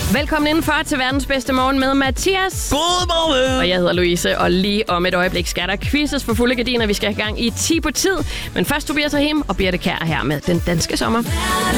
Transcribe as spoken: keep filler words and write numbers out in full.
Velkommen indenfor til verdens bedste morgen med Mathias. Godmorgen. Og jeg hedder Louise, og lige om et øjeblik skal der quizzes for fulde gardiner. Vi skal have gang i ti på tid. Men først Tobias Rahim og Birte Kjær her med Den Danske Sommer.